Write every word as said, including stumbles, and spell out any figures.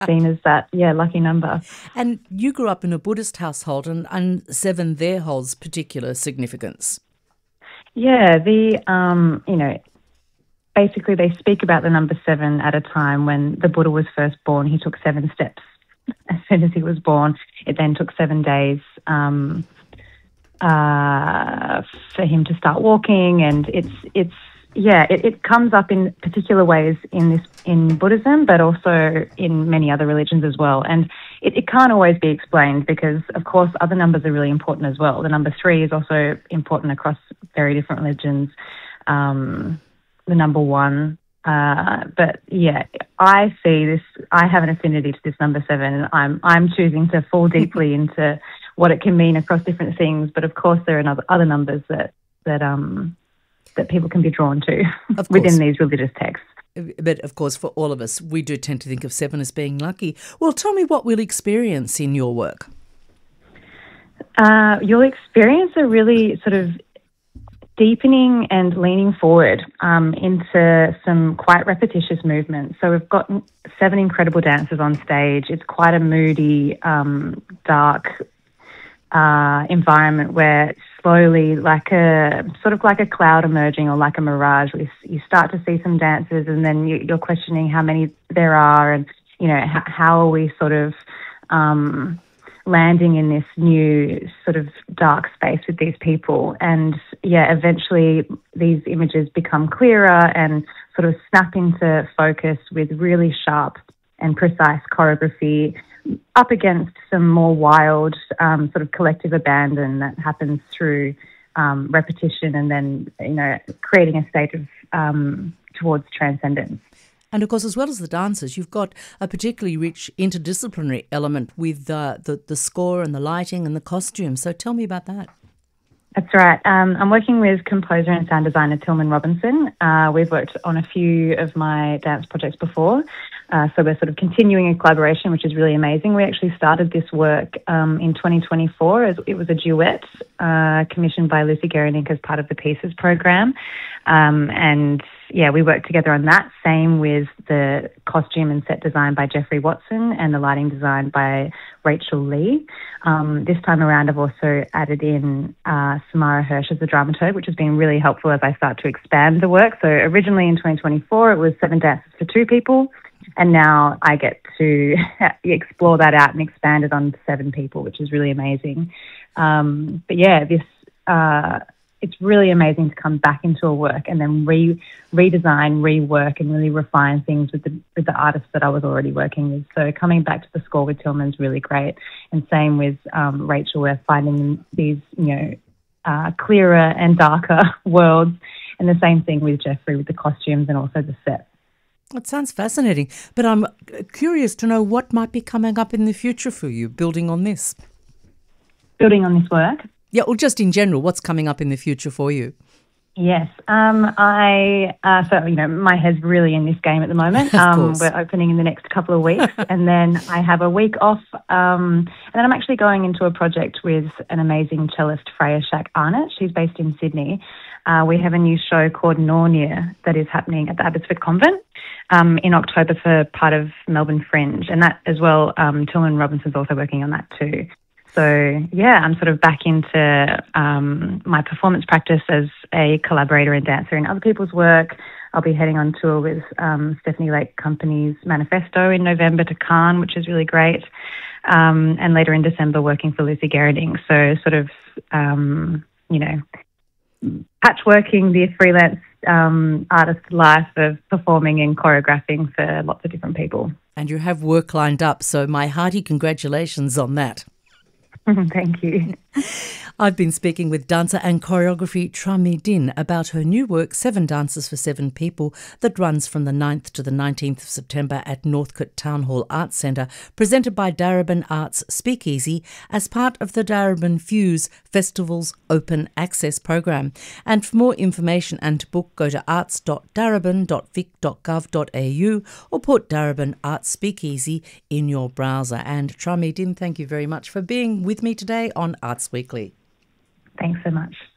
seen as that, yeah, lucky number. And you grew up in a Buddhist household, and, and seven there holds particular significance. Yeah, the, um, you know, basically they speak about the number seven at a time when the Buddha was first born. He took seven steps as soon as he was born. It then took seven days um, uh, for him to start walking, and it's it's yeah, it, it comes up in particular ways in this in Buddhism, but also in many other religions as well. And it, it can't always be explained because, of course, other numbers are really important as well. The number three is also important across very different religions. Um, the number one. Uh, but yeah, I see this, I have an affinity to this number seven, and I'm, I'm choosing to fall deeply into what it can mean across different things. But of course there are other, other numbers that, that, um, that people can be drawn to within these religious texts. But of course, for all of us, we do tend to think of seven as being lucky. Well, tell me what we'll experience in your work. Uh, you'll experience a really sort of deepening and leaning forward um, into some quite repetitious movements. So we've got seven incredible dancers on stage. It's quite a moody, um, dark uh, environment where slowly, like a sort of like a cloud emerging or like a mirage, we, you start to see some dancers, and then you, you're questioning how many there are, and you know h- how are we sort of um, landing in this new sort of dark space with these people. And yeah, eventually these images become clearer and sort of snap into focus with really sharp and precise choreography up against some more wild um, sort of collective abandon that happens through um, repetition and then, you know, creating a state of um, towards transcendence. And of course, as well as the dancers, you've got a particularly rich interdisciplinary element with uh, the, the score and the lighting and the costumes. So tell me about that. That's right. Um, I'm working with composer and sound designer Tillman Robinson. Uh, we've worked on a few of my dance projects before, uh, so we're sort of continuing a collaboration, which is really amazing. We actually started this work um, in twenty twenty-four as it was a duet uh, commissioned by Lucy Gerenick as part of the Pieces program. Um, and yeah, we worked together on that. Same with the costume and set design by Jeffrey Watson and the lighting design by Rachel Lee. Um, this time around, I've also added in uh, Samara Hirsch as the dramaturg, which has been really helpful as I start to expand the work. So originally in twenty twenty-four, it was seven dances for two people, and now I get to explore that out and expand it on seven people, which is really amazing. Um, but yeah, this... Uh, It's really amazing to come back into a work and then re redesign, rework, and really refine things with the with the artists that I was already working with. So coming back to the score with Tillman is really great, and same with um, Rachel. We're finding these, you know, uh, clearer and darker worlds, and the same thing with Jeffrey with the costumes and also the set. It sounds fascinating, but I'm curious to know what might be coming up in the future for you, building on this. Building on this work. Yeah, or just in general, what's coming up in the future for you? Yes. Um, I, uh, so, you know, my head's really in this game at the moment. Um, we're opening in the next couple of weeks, and then I have a week off. Um, and then I'm actually going into a project with an amazing cellist, Freya Shack Arnott. She's based in Sydney. Uh, we have a new show called Nornia that is happening at the Abbotsford Convent um, in October for part of Melbourne Fringe. And that as well, um, Tillman Robinson's also working on that too. So, yeah, I'm sort of back into um, my performance practice as a collaborator and dancer in other people's work. I'll be heading on tour with um, Stephanie Lake Company's Manifesto in November to Cannes, which is really great. Um, and later in December, working for Lucy Gerenick. So sort of, um, you know, patchworking the freelance um, artist life of performing and choreographing for lots of different people. And you have work lined up, so my hearty congratulations on that. Thank you. I've been speaking with dancer and choreography Trami Din about her new work, Seven Dances for Seven People, that runs from the ninth to the nineteenth of September at Northcote Town Hall Arts Centre, presented by Darebin Arts Speakeasy as part of the Darebin Fuse Festival's Open Access program. And for more information and to book, go to arts dot darebin dot vic dot gov dot a u or put Darebin Arts Speakeasy in your browser. And Trami Din, thank you very much for being with me today on Arts Weekly. Thanks so much.